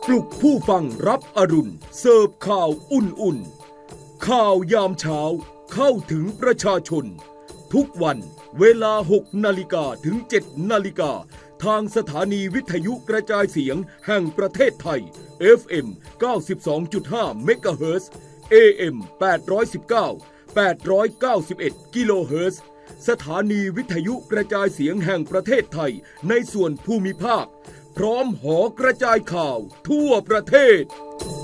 ปลุกผู้ฟังรับอรุณเสิร์ฟข่าวอุ่นๆข่าวยามเช้าเข้าถึงประชาชนทุกวันเวลา 6 นาฬิกาถึง 7 นาฬิกาทางสถานีวิทยุกระจายเสียงแห่งประเทศไทย FM 92.5 เมกะเฮิรตซ์ AM 819 891 กิโลเฮิรตซ์ สถานีวิทยุกระจายเสียงแห่งประเทศไทยในส่วนภูมิภาคพร้อมหอกระจายข่าวทั่วประเทศ